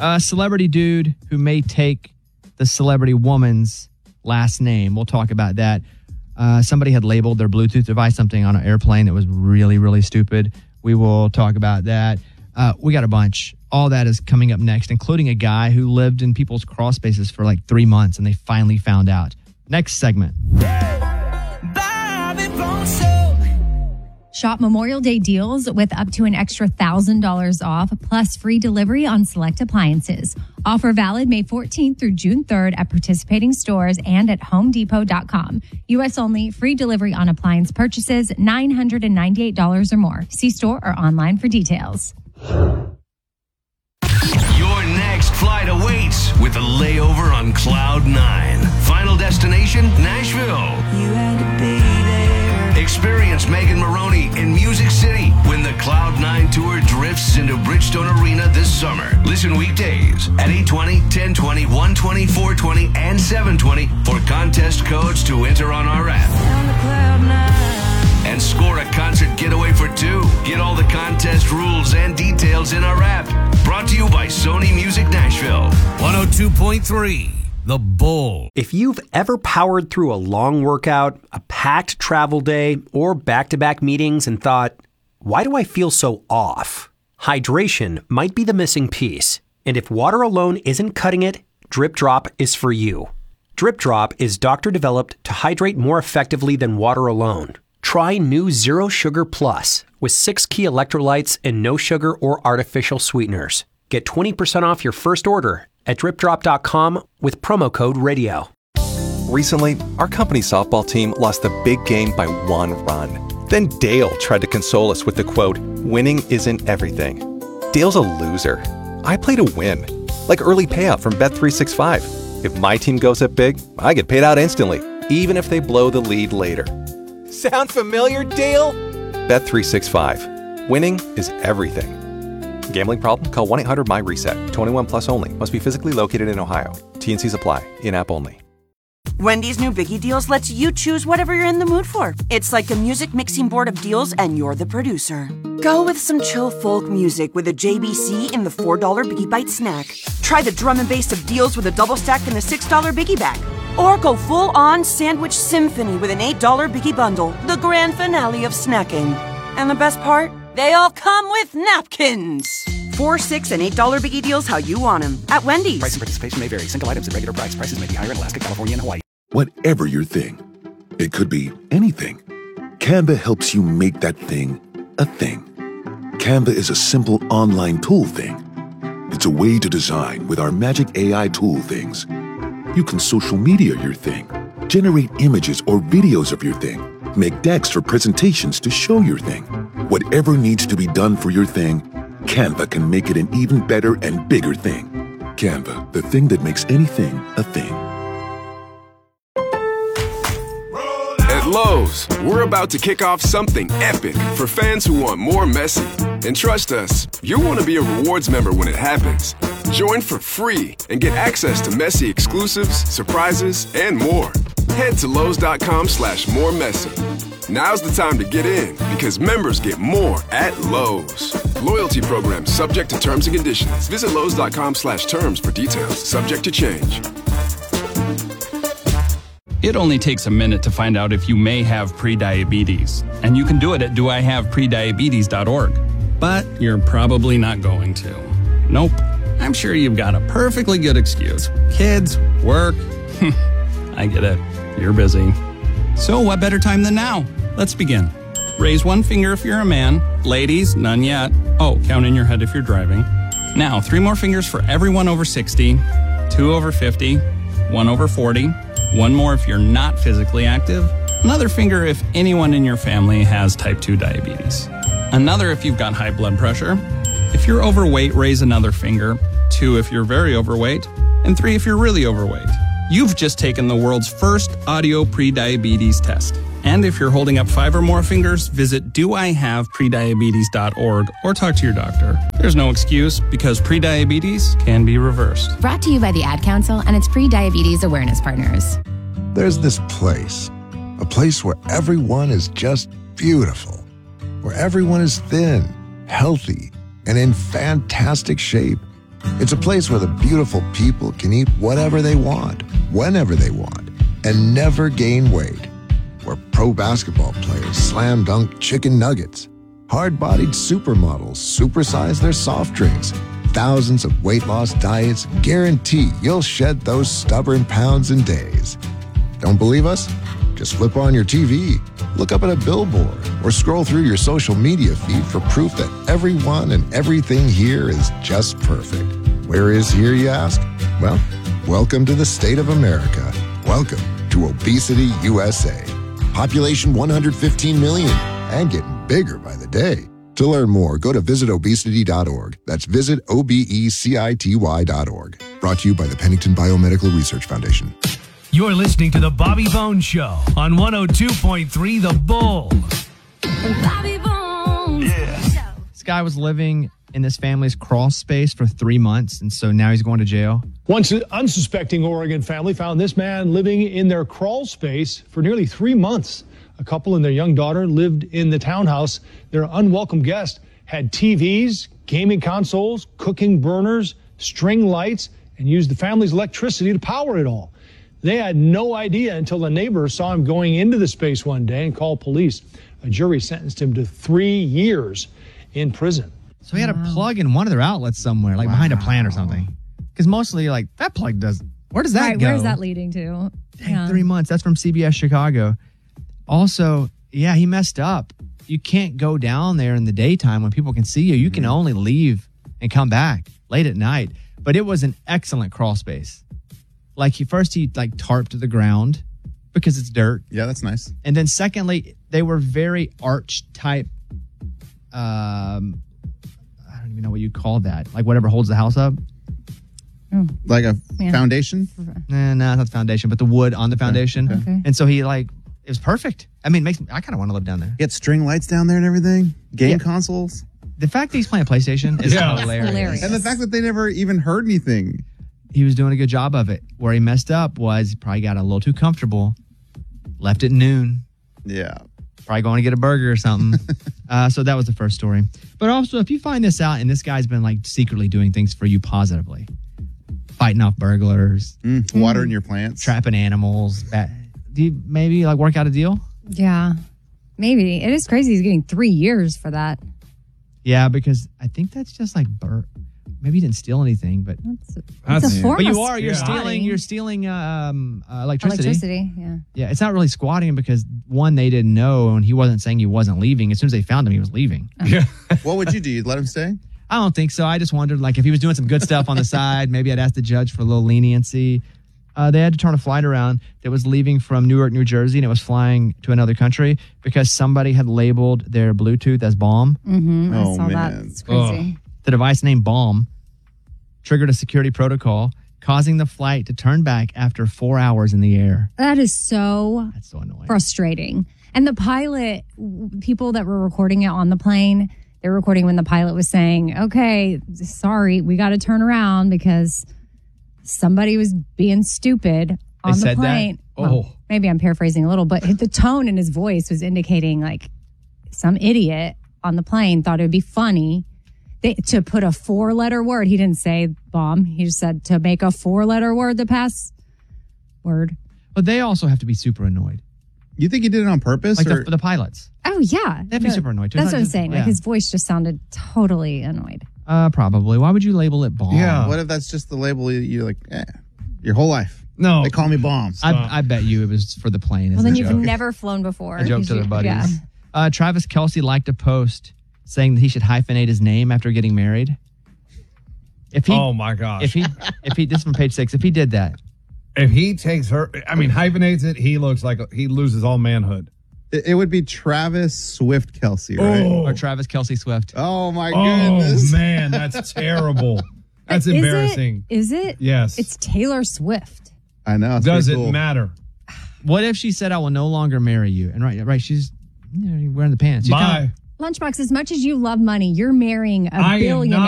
A celebrity dude who may take the celebrity woman's last name. We'll talk about that. Somebody had labeled their Bluetooth device something on an airplane that was really, really stupid. We will talk about that. We got a bunch. All that is coming up next, including a guy who lived in people's crawl spaces for like 3 months, and they finally found out. Next segment. Shop Memorial Day deals with up to an extra $1,000 off, plus free delivery on select appliances. Offer valid May 14th through June 3rd at participating stores and at HomeDepot.com. U.S. only. Free delivery on appliance purchases, $998 or more. See store or online for details. Your next flight awaits with a layover on Cloud 9. Final destination, Nashville. You had to be there. Experience Megan Maroney in Music City when the Cloud 9 Tour drifts into Bridgestone Arena this summer. Listen weekdays at 8:20, 10:20, 1:20, 4:20, and 7:20 for contest codes to enter on our app. And score a concert getaway for two. Get all the contest rules and details in our app. Brought to you by Sony Music Nashville. 102.3. The Bull. If you've ever powered through a long workout, a packed travel day, or back-to-back meetings and thought, why do I feel so off? Hydration might be the missing piece. And if water alone isn't cutting it, Drip Drop is for you. Drip Drop is doctor-developed to hydrate more effectively than water alone. Try new Zero Sugar Plus with 6 key electrolytes and no sugar or artificial sweeteners. Get 20% off your first order at dripdrop.com with promo code radio. Recently, our company softball team lost a big game by 1 run. Then Dale tried to console us with the quote, "Winning isn't everything." Dale's a loser. I play to win, like early payout from Bet365. If my team goes up big, I get paid out instantly, even if they blow the lead later. Sound familiar, Dale? Bet365. Winning is everything. Gambling problem? Call 1-800-MY-RESET. 21 plus only. Must be physically located in Ohio. T&Cs apply. In-app only. Wendy's new Biggie Deals lets you choose whatever you're in the mood for. It's like a music mixing board of deals, and you're the producer. Go with some chill folk music with a JBC in the $4 Biggie Bite snack. Try the drum and bass of deals with a double stack in the $6 Biggie Bag. Or go full-on sandwich symphony with an $8 Biggie Bundle, the grand finale of snacking. And the best part? They all come with napkins. $4, $6, and $8 Biggie Deals how you want them at Wendy's. Price and participation may vary. Single items at regular price. Prices may be higher in Alaska, California, and Hawaii. Whatever your thing, it could be anything. Canva helps you make that thing a thing. Canva is a simple online tool thing. It's a way to design with our magic AI tool things. You can social media your thing, generate images or videos of your thing, make decks for presentations to show your thing. Whatever needs to be done for your thing, Canva can make it an even better and bigger thing. Canva, the thing that makes anything a thing. At Lowe's, we're about to kick off something epic for fans who want more Messi. And trust us, you'll want to be a rewards member when it happens. Join for free and get access to Messi exclusives, surprises, and more. Head to Lowe's.com/moremessy. Now's the time to get in because members get more at Lowe's. Loyalty program subject to terms and conditions. Visit Lowe's.com/terms for details. Subject to change. It only takes a minute to find out if you may have prediabetes. And you can do it at doihaveprediabetes.org. But you're probably not going to. Nope. I'm sure you've got a perfectly good excuse. Kids, work. I get it. You're busy. So what better time than now? Let's begin. Raise one finger if you're a man. Ladies, none yet. Oh, count in your head if you're driving. Now, 3 more fingers for everyone over 60, 2 over 50, 1 over 40, 1 more if you're not physically active, another finger if anyone in your family has type 2 diabetes, another if you've got high blood pressure. If you're overweight, raise another finger, 2 if you're very overweight, and 3 if you're really overweight. You've just taken the world's first audio prediabetes test. And if you're holding up 5 or more fingers, visit doihaveprediabetes.org or talk to your doctor. There's no excuse because prediabetes can be reversed. Brought to you by the Ad Council and its pre-diabetes awareness partners. There's this place, a place where everyone is just beautiful, where everyone is thin, healthy, and in fantastic shape. It's a place where the beautiful people can eat whatever they want, whenever they want, and never gain weight. Where pro basketball players slam dunk chicken nuggets. Hard-bodied supermodels supersize their soft drinks. Thousands of weight loss diets guarantee you'll shed those stubborn pounds in days. Don't believe us? Just flip on your TV, look up at a billboard, or scroll through your social media feed for proof that everyone and everything here is just perfect. Where is here, you ask? Well, welcome to the state of America. Welcome to Obesity USA. Population 115 million and getting bigger by the day. To learn more, go to visitobesity.org. That's visitobecity.org. Brought to you by the Pennington Biomedical Research Foundation. You're listening to The Bobby Bones Show on 102.3 The Bull. Bobby Bones. Yeah. This guy was living in this family's crawl space for 3 months, and so now he's going to jail. Once an unsuspecting Oregon family found this man living in their crawl space for nearly 3 months. A couple and their young daughter lived in the townhouse. Their unwelcome guest had TVs, gaming consoles, cooking burners, string lights, and used the family's electricity to power it all. They had no idea until the neighbor saw him going into the space one day and called police. A jury sentenced him to 3 years in prison. So he had a plug in one of their outlets somewhere, like behind a plant or something. Because mostly, like, that plug doesn't. Where does that go? Where's that leading to? Dang, 3 months. That's from CBS Chicago. Also, yeah, he messed up. You can't go down there in the daytime when people can see you. You can only leave and come back late at night. But it was an excellent crawl space. Like, he tarped the ground because it's dirt. Yeah, that's nice. And then secondly, they were very arch type. I don't even know what you call that. Like whatever holds the house up. Like a foundation? No, not the foundation, but the wood on the foundation. Okay. And so it was perfect. I mean, I kind of want to live down there. Get string lights down there and everything. Game consoles. The fact that he's playing PlayStation is hilarious. And the fact that they never even heard anything. He was doing a good job of it. Where he messed up was he probably got a little too comfortable. Left at noon. Yeah. Probably going to get a burger or something. So that was the first story. But also, if you find this out and this guy's been like secretly doing things for you positively, fighting off burglars, watering your plants, trapping animals, do you maybe like work out a deal? Yeah, maybe. It is crazy he's getting 3 years for that. Yeah, because I think that's just like maybe he didn't steal anything, but It's a form but of you're squatting. stealing electricity. Electricity, yeah. Yeah, it's not really squatting because one, they didn't know, and he wasn't saying he wasn't leaving. As soon as they found him, he was leaving. Yeah. What would you do? You'd let him stay? I don't think so. I just wondered, like, if he was doing some good stuff on the side, maybe I'd ask the judge for a little leniency. They had to turn a flight around that was leaving from Newark, New Jersey, and it was flying to another country because somebody had labeled their Bluetooth as bomb. Mm-hmm. I saw that. It's crazy. The device named bomb triggered a security protocol, causing the flight to turn back after 4 hours in the air. That's so annoying. Frustrating. And the pilot, people that were recording it on the plane, they were recording when the pilot was saying, okay, sorry, we got to turn around because somebody was being stupid on the plane. Well, maybe I'm paraphrasing a little, but the tone in his voice was indicating like some idiot on the plane thought it would be funny to put a 4-letter word. He didn't say bomb. He just said to make a 4-letter word the password. But they also have to be super annoyed. You think he did it on purpose? Like the pilots. Oh, yeah. They'd be super annoyed too. That's what I'm Just- saying. yeah. Like his voice just sounded totally annoyed. Probably. Why would you label it bomb? What if that's just the label you like, your whole life? No. They call me bomb. I bet you it was for the plane. Well, as then a you've joke. never flown before. A joke to their buddies. Yeah. Travis Kelce liked a post saying that he should hyphenate his name after getting married. If he, Oh, my gosh. If he, this is from page 6. If he did that, If he takes her, hyphenates it, he looks like he loses all manhood. It would be Travis Swift Kelce, right? or Travis Kelce Swift. Oh, my goodness. Oh, man, that's terrible. That's embarrassing. Is it? Yes. It's Taylor Swift. I know. Does it matter? What if she said, "I will no longer marry you"? And right, she's wearing the pants. Bye. Lunchbox, as much as you love money, you're marrying a I am billionaire. not